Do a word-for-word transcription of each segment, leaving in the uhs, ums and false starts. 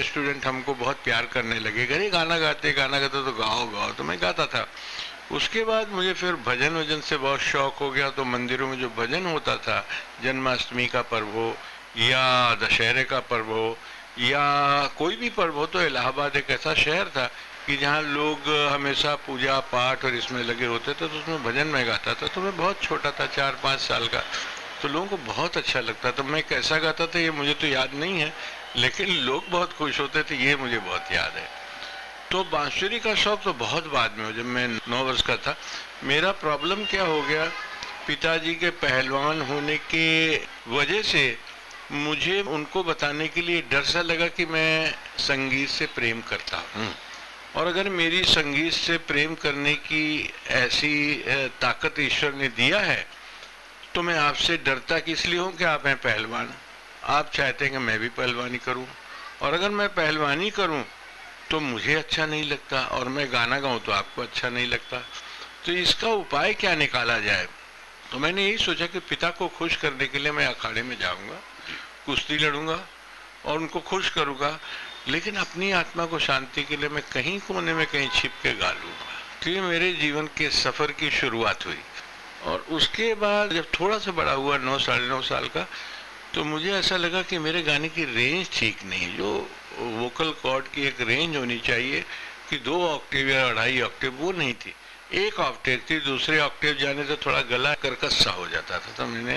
Student हमको बहुत प्यार करने लगे, अरे गाना गाते गाना गाते तो गाओ गाओ, तो मैं गाता था। उसके बाद मुझे फिर भजन वजन से बहुत शौक हो गया, तो मंदिरों में जो भजन होता था, जन्माष्टमी का पर्व हो या दशहरे का पर्व हो या कोई भी पर्व हो, तो इलाहाबाद एक ऐसा शहर था कि जहाँ लोग हमेशा पूजा पाठ और इसमें लगे होते थे, तो उसमें भजन में गाता था। तो मैं बहुत छोटा था, चार पाँच साल का, तो लोगों को बहुत अच्छा लगता था। मैं कैसा गाता था ये मुझे तो याद नहीं है, लेकिन लोग बहुत खुश होते थे, ये मुझे बहुत याद है। तो बांसुरी का शौक तो बहुत बाद में हो, जब मैं नौ वर्ष का था। मेरा प्रॉब्लम क्या हो गया, पिताजी के पहलवान होने के वजह से मुझे उनको बताने के लिए डर सा लगा कि मैं संगीत से प्रेम करता हूँ, और अगर मेरी संगीत से प्रेम करने की ऐसी ताकत ईश्वर ने दिया है, तो मैं आपसे डरता किस लिए हूँ कि आप हैं पहलवान, आप चाहते हैं कि मैं भी पहलवानी करूँ, और अगर मैं पहलवानी करूँ तो मुझे अच्छा नहीं लगता, और मैं गाना गाऊँ तो आपको अच्छा नहीं लगता। तो इसका उपाय क्या निकाला जाए? तो मैंने यही सोचा कि पिता को खुश करने के लिए मैं अखाड़े में जाऊँगा, कुश्ती लड़ूंगा और उनको खुश करूँगा, लेकिन अपनी आत्मा को शांति के लिए मैं कहीं कोने में कहीं छिप के गा लूँगा। तो ये मेरे जीवन के सफ़र की शुरुआत हुई। और उसके बाद जब थोड़ा सा बड़ा हुआ, नौ साढ़े नौ साल का, तो मुझे ऐसा लगा कि मेरे गाने की रेंज ठीक नहीं। जो वोकल कॉर्ड की एक रेंज होनी चाहिए कि दो ऑक्टेव या अढ़ाई ऑक्टेव, वो नहीं थी, एक ऑक्टेव थी। दूसरे ऑक्टेव जाने से थोड़ा गला कर्कश सा हो जाता था। तो मैंने,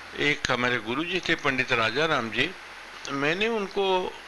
एक हमारे गुरुजी थे पंडित राजा राम जी, मैंने उनको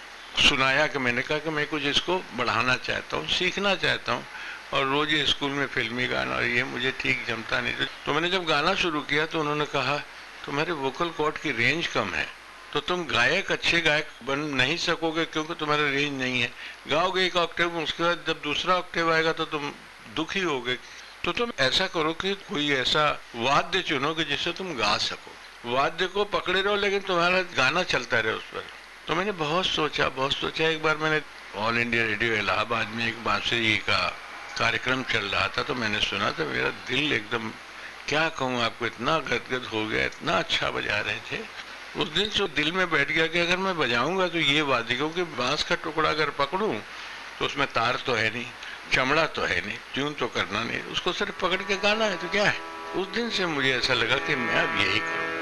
सुनाया कि मैंने कहा कि मैं कुछ इसको बढ़ाना चाहता हूँ, सीखना चाहता हूँ, और रोज ये स्कूल में फिल्मी गाना, और ये मुझे ठीक जमता नहीं। तो मैंने जब गाना शुरू किया तो उन्होंने कहा तुम्हारे वोकल कॉर्ड की रेंज कम है, तो तुम गायक अच्छे गायक बन नहीं सकोगे, क्योंकि तुम्हारा रेंज नहीं है। गाओगे एक ऑक्टेव, उसके बाद जब दूसरा ऑक्टेव आएगा तो तुम दुखी होगे। तो तुम ऐसा करो कि कोई ऐसा वाद्य चुनो कि जिससे तुम गा सको। वाद्य को पकड़े रहो लेकिन तुम्हारा गाना चलता रहे उस पर। तो मैंने बहुत सोचा बहुत सोचा एक बार मैंने ऑल इंडिया रेडियो इलाहाबाद में एक बांसुरी का कार्यक्रम चल रहा था, तो मैंने सुना, तो मेरा दिल एकदम, क्या कहूँ आपको, इतना गदगद हो गया, इतना अच्छा बजा रहे थे। उस दिन से दिल में बैठ गया कि अगर मैं बजाऊंगा तो ये वाद्य, क्योंकि बांस का टुकड़ा अगर पकड़ूं तो उसमें तार तो है नहीं, चमड़ा तो है नहीं, ट्यून तो करना नहीं, उसको सिर्फ पकड़ के गाना है, तो क्या है। उस दिन से मुझे ऐसा लगा कि मैं अब यही करूँ।